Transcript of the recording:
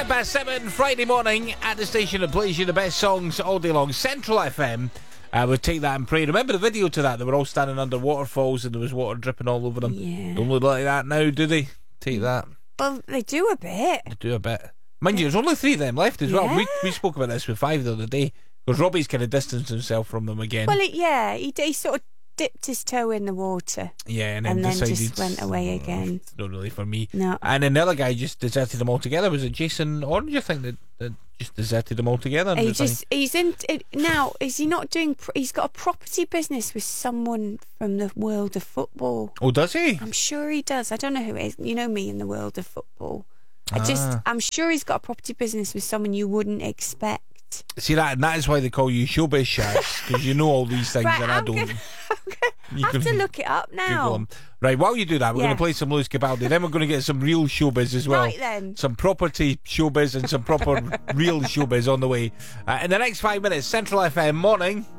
7:10, Friday morning at the station that plays you the best songs all day long, Central FM. We'll take that and pray. Remember the video to that? They were all standing under waterfalls and there was water dripping all over them. Yeah. Don't look like that now, do they? Take that. Well, they do a bit. They do a bit. Mind you, there's only 3 of them left as well. We spoke about this with 5 the other day, because Robbie's kind of distanced himself from them again. Well, he sort of dipped his toe in the water. Yeah, and then decided, just went away again. It's not really for me. No. And then the other guy just deserted them altogether. Was it Jason Orange, I think, that just deserted them altogether? He's in now. Is he not doing? He's got a property business with someone from the world of football. Oh, does he? I'm sure he does. I don't know who it is. You know me in the world of football. I'm sure he's got a property business with someone you wouldn't expect. See that, and that is why they call you showbiz Shaz, because you know all these things and I don't. I have to look it up now. Right, while you do that, we're going to play some Lewis Capaldi. Then we're going to get some real showbiz as well. Right then. Some property showbiz and some proper real showbiz on the way. In the next 5 minutes, Central FM morning.